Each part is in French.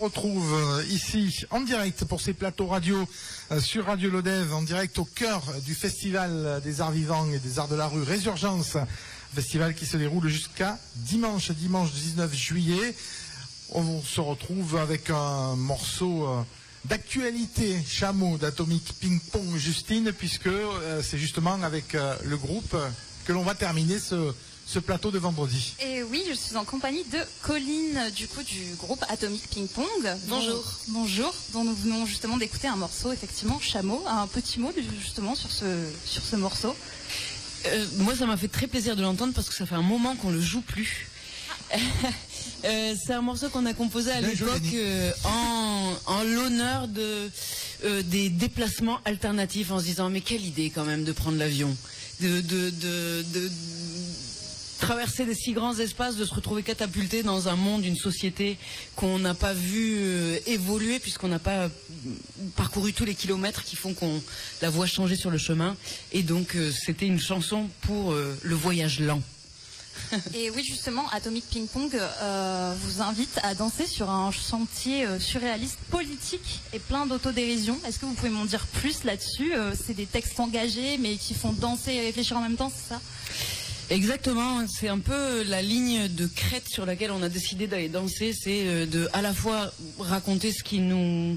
retrouve ici en direct pour ces plateaux radio sur Radio Lodève, en direct au cœur du Festival des Arts Vivants et des Arts de la Rue Résurgence, festival qui se déroule jusqu'à dimanche 19 juillet. On se retrouve avec un morceau d'actualité, Chameau d'Atomic Ping Pong, Justine, puisque c'est justement avec le groupe que l'on va terminer ce plateau de vendredi. Et oui, je suis en compagnie de Colline, du coup, du groupe Atomic Ping Pong. Bonjour. Bonjour, dont nous venons justement d'écouter un morceau, effectivement, Chameau. Un petit mot justement sur ce morceau. Moi, ça m'a fait très plaisir de l'entendre parce que ça fait un moment qu'on le joue plus. C'est un morceau qu'on a composé à l'époque en l'honneur des déplacements alternatifs, en se disant mais quelle idée quand même de prendre l'avion, de traverser des si grands espaces, de se retrouver catapulté dans un monde, une société qu'on n'a pas vu évoluer puisqu'on n'a pas parcouru tous les kilomètres qui font qu'on la voit changer sur le chemin. Et donc c'était une chanson pour le voyage lent. Et oui, justement, Atomic Ping Pong vous invite à danser sur un chantier surréaliste, politique et plein d'autodérision. Est-ce que vous pouvez m'en dire plus là-dessus? C'est des textes engagés mais qui font danser et réfléchir en même temps, c'est ça? Exactement, c'est un peu la ligne de crête sur laquelle on a décidé d'aller danser, c'est de à la fois raconter ce qui nous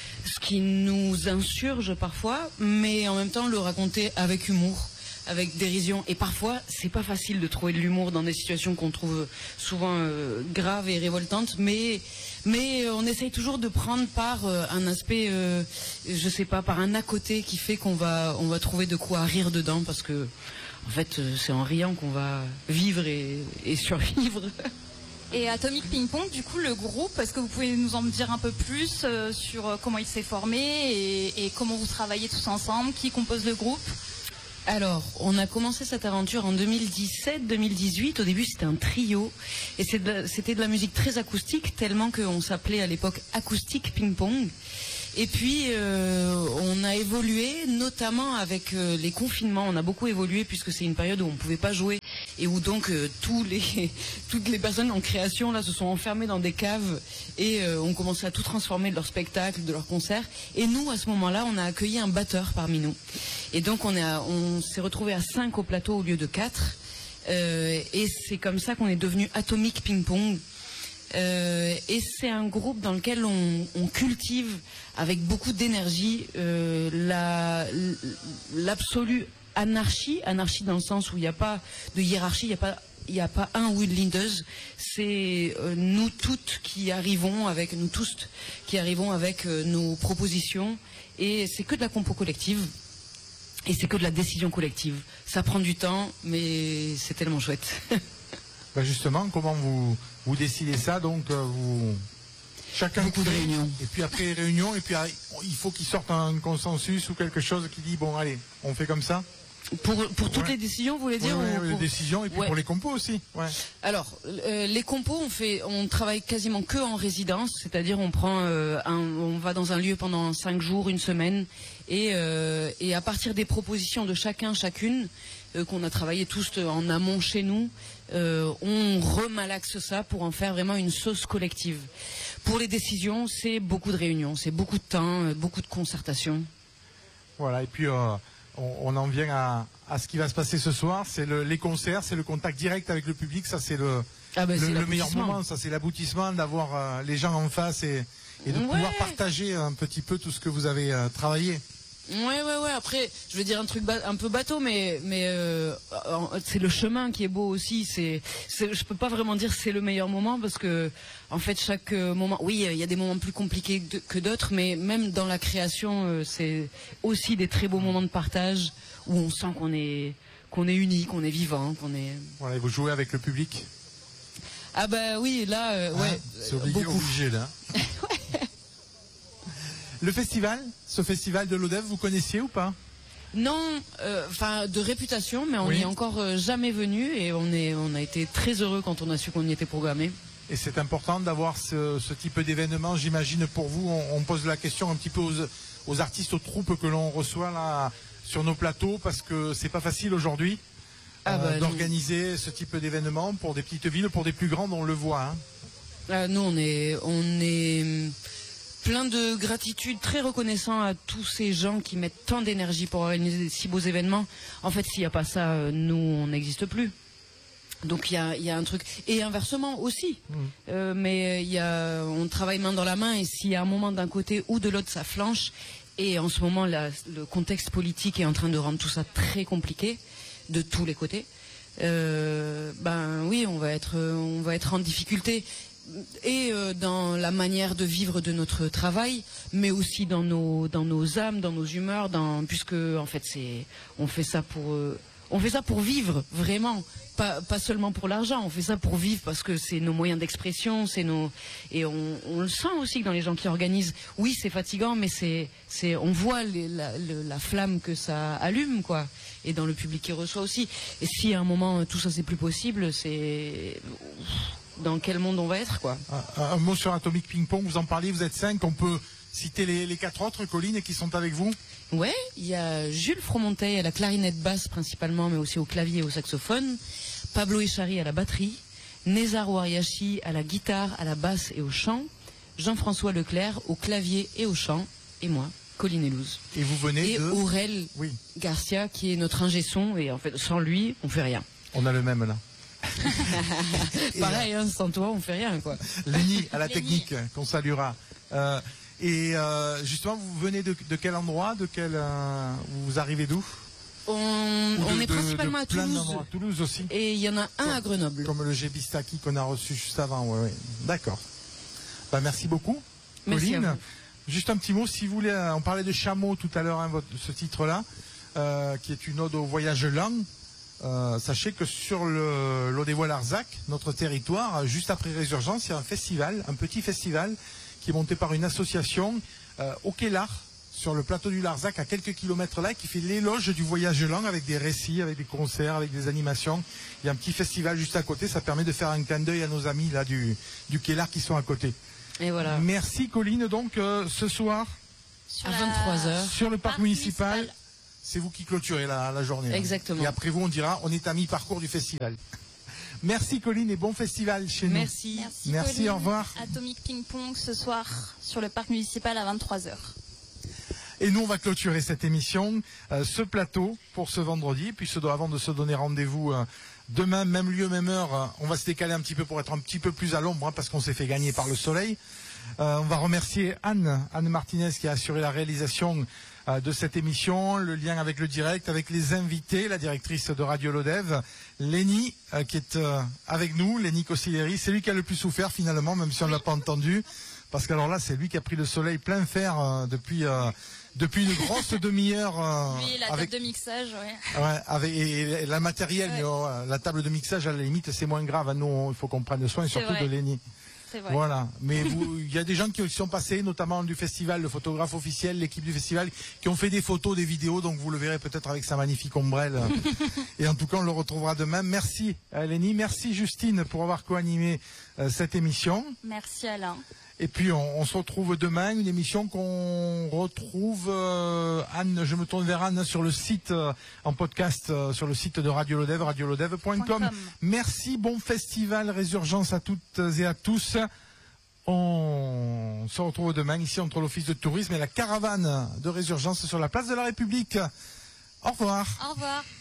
insurge parfois, mais en même temps le raconter avec humour, avec dérision. Et parfois, c'est pas facile de trouver de l'humour dans des situations qu'on trouve souvent graves et révoltantes, mais on essaye toujours de prendre par un aspect, je sais pas, par un à côté qui fait on va trouver de quoi rire dedans, parce que en fait, c'est en riant qu'on va vivre et survivre. Et Atomic Ping Pong, du coup, le groupe, est-ce que vous pouvez nous en dire un peu plus sur comment il s'est formé et comment vous travaillez tous ensemble? Qui compose le groupe? Alors, on a commencé cette aventure en 2017-2018. Au début, c'était un trio. Et c'était de la musique très acoustique, tellement qu'on s'appelait à l'époque Acoustic Ping Pong. Et puis, on a évolué, notamment avec les confinements. On a beaucoup évolué puisque c'est une période où on ne pouvait pas jouer et où donc toutes les personnes en création là se sont enfermées dans des caves et ont commencé à tout transformer de leur spectacle, de leurs concerts. Et nous, à ce moment-là, on a accueilli un batteur parmi nous. Et donc, on s'est retrouvés à 5 au plateau au lieu de 4. Et c'est comme ça qu'on est devenu Atomic Ping Pong. Et c'est un groupe dans lequel on cultive avec beaucoup d'énergie l'absolue anarchie dans le sens où il n'y a pas de hiérarchie, il n'y a pas un Will Linders, c'est nous tous qui arrivons avec nos propositions, et c'est que de la compo collective. Et c'est que de la décision collective. Ça prend du temps, mais c'est tellement chouette. Ben justement, comment vous décidez ça? Donc, chacun beaucoup de réunions. Et puis après réunion, et puis il faut qu'il sorte un consensus ou quelque chose qui dit bon, allez, on fait comme ça. Pour toutes les décisions, vous voulez dire? Les décisions, et puis pour les compos aussi. Ouais. Alors, les compos, on travaille quasiment que en résidence, c'est-à-dire on va dans un lieu pendant 5 jours, une semaine, et à partir des propositions de chacune, qu'on a travaillé tous en amont chez nous, on remalaxe ça pour en faire vraiment une sauce collective. Pour les décisions, c'est beaucoup de réunions, c'est beaucoup de temps, beaucoup de concertation. Voilà, et puis on en vient à ce qui va se passer ce soir, c'est les concerts, c'est le contact direct avec le public, ça c'est le meilleur moment, ça c'est l'aboutissement d'avoir les gens en face et de pouvoir partager un petit peu tout ce que vous avez travaillé. Ouais. Après, je vais dire un truc un peu bateau, mais c'est le chemin qui est beau aussi. Je peux pas vraiment dire c'est le meilleur moment parce que en fait chaque moment, oui, il y a des moments plus compliqués que d'autres, mais même dans la création, c'est aussi des très beaux moments de partage où on sent qu'on est unis, qu'on est vivant, qu'on est. Voilà, et vous jouez avec le public. Ah bah oui, là, ouais. C'est obligé là. Le festival, ce festival de Lodève, vous connaissiez ou pas? Non, de réputation, mais on n'y est encore jamais venu et on a été très heureux quand on a su qu'on y était programmé. Et c'est important d'avoir ce type d'événement, j'imagine, pour vous. On pose la question un petit peu aux artistes, aux troupes que l'on reçoit là sur nos plateaux, parce que c'est pas facile aujourd'hui d'organiser ce type d'événement pour des petites villes, pour des plus grandes, on le voit. Hein. Nous, on est plein de gratitude, très reconnaissant à tous ces gens qui mettent tant d'énergie pour organiser de si beaux événements. En fait, s'il n'y a pas ça, nous, on n'existe plus. Donc il y a un truc, et inversement aussi, mais on travaille main dans la main, et s'il y a un moment d'un côté ou de l'autre ça flanche, et en ce moment le contexte politique est en train de rendre tout ça très compliqué de tous les côtés, ben oui, on va être en difficulté, et dans la manière de vivre de notre travail, mais aussi dans nos âmes, dans nos humeurs, puisque en fait on fait ça pour vivre vraiment. Pas seulement pour l'argent, on fait ça pour vivre parce que c'est nos moyens d'expression, et on le sent aussi dans les gens qui organisent. Oui, c'est fatigant, mais on voit la flamme que ça allume, quoi, et dans le public qui reçoit aussi. Et si à un moment tout ça c'est plus possible, c'est dans quel monde on va être, quoi. Un mot sur Atomic Ping Pong, vous en parliez, vous êtes 5, on peut citer les 4 autres, Colline, qui sont avec vous. Ouais, il y a Jules Fromonteil à la clarinette basse principalement, mais aussi au clavier et au saxophone, Pablo Echari à la batterie, Nézar Wariachi à la guitare, à la basse et au chant, Jean-François Leclerc au clavier et au chant, et moi, Colline Elouz. Et vous venez de... Aurel Garcia, qui est notre ingé son, et en fait, sans lui, on fait rien. On a le même, là. Pareil, sans toi, on fait rien, quoi. Lénie, à la technique, qu'on saluera. Justement, vous venez de quel endroit, vous arrivez d'où? On est principalement à Toulouse. À Toulouse aussi. Et il y en a un à Grenoble. Comme le Gébistaki qu'on a reçu juste avant. Ouais. D'accord. Bah, merci beaucoup, merci Colline. Juste un petit mot, si vous voulez, on parlait de Chameau tout à l'heure, ce titre-là, qui est une ode au voyage lent. Sachez que sur l'eau des Voies Larzac, notre territoire, juste après Résurgence, il y a un festival, un petit festival, qui est monté par une association au Quai Lart, sur le plateau du Larzac, à quelques kilomètres là, qui fait l'éloge du voyage lent avec des récits, avec des concerts, avec des animations. Il y a un petit festival juste à côté, ça permet de faire un clin d'œil à nos amis là du Quai Lart qui sont à côté. Et voilà. Merci Colline, donc ce soir à 23h sur le parc municipal. C'est vous qui clôturez la journée. Exactement. Et après vous, on dira, on est à mi-parcours du festival. Merci Colline et bon festival chez nous. Merci. Merci, Colline. au revoir. Atomic Ping Pong ce soir sur le parc municipal à 23h. Et nous, on va clôturer cette émission, ce plateau pour ce vendredi. Puis avant de se donner rendez-vous demain, même lieu, même heure, on va se décaler un petit peu pour être un petit peu plus à l'ombre, parce qu'on s'est fait gagner par le soleil. On va remercier Anne Martinez qui a assuré la réalisation de cette émission, le lien avec le direct, avec les invités, la directrice de Radio Lodève, Lénie qui est avec nous, Lénie Cossilleri. C'est lui qui a le plus souffert finalement, même si on ne l'a pas entendu, parce qu'alors là, c'est lui qui a pris le soleil plein fer depuis une grosse demi-heure. Oui, la table de mixage, ouais. Ouais, et la matériel, mais, la table de mixage, à la limite, c'est moins grave. Nous, il faut qu'on prenne soin, surtout de Lénie. Vrai. Voilà, mais il y a des gens qui sont passés, notamment du festival, le photographe officiel, l'équipe du festival, qui ont fait des photos, des vidéos, donc vous le verrez peut-être avec sa magnifique ombrelle. Et en tout cas, on le retrouvera demain. Merci Lénie, merci Justine pour avoir co-animé cette émission. Merci Alain. Et puis on se retrouve demain, une émission qu'on retrouve, Anne, je me tourne vers Anne, sur le site, en podcast, sur le site de Radio Lodève, radiolodève.com. Merci, bon festival Résurgence à toutes et à tous. On se retrouve demain ici entre l'Office de tourisme et la caravane de Résurgence sur la place de la République. Au revoir. Au revoir.